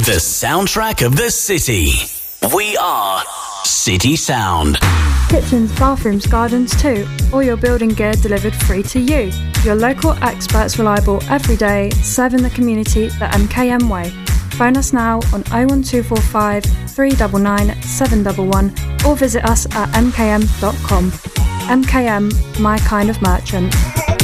The soundtrack of the city. We are City Sound. Kitchens, bathrooms, gardens too. All your building gear delivered free to you. Your local experts, reliable every day, serving the community the MKM way. Phone us now on 01245 399 711 or visit us at mkm.com. MKM, my kind of merchant.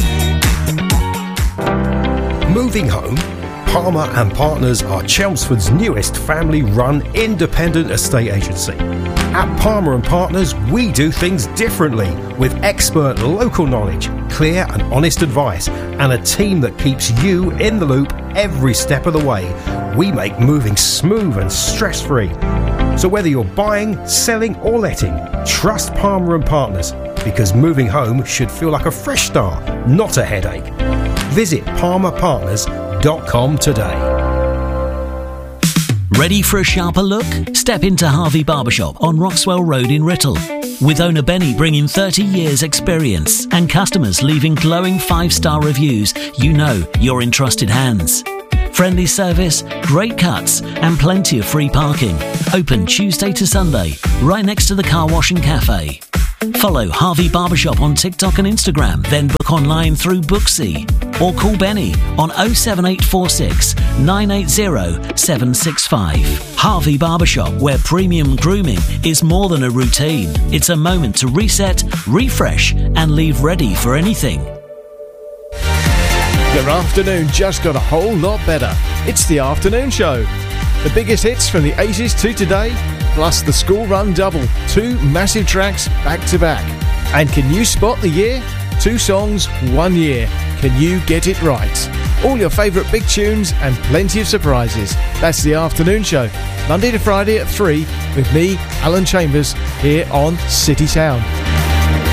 Moving home? Palmer and Partners are Chelmsford's newest family-run independent estate agency. At Palmer and Partners, we do things differently with expert local knowledge, clear and honest advice, and a team that keeps you in the loop every step of the way. We make moving smooth and stress-free. So whether you're buying, selling or letting, trust Palmer and Partners, because moving home should feel like a fresh start, not a headache. Visit palmerpartners.com today. Ready for a sharper look? Step into Harvey Barbershop on Roxwell Road in Writtle. With owner Benny bringing 30 years experience and customers leaving glowing 5-star reviews, you know you're in trusted hands. Friendly service, great cuts and plenty of free parking. Open Tuesday to Sunday, right next to the car wash and cafe. Follow Harvey Barbershop on TikTok and Instagram, then book online through Booksy. Or call Benny on 07846 980 765. Harvey Barbershop, where premium grooming is more than a routine. It's a moment to reset, refresh and leave ready for anything. Your afternoon just got a whole lot better. It's the afternoon show. The biggest hits from the 80s to today, plus the school run double. 2 massive tracks back to back. And can you spot the year? 2 songs, 1 year. Can you get it right? All your favourite big tunes and plenty of surprises. That's the afternoon show. Monday to Friday at 3 with me, Alan Chambers, here on City Sound.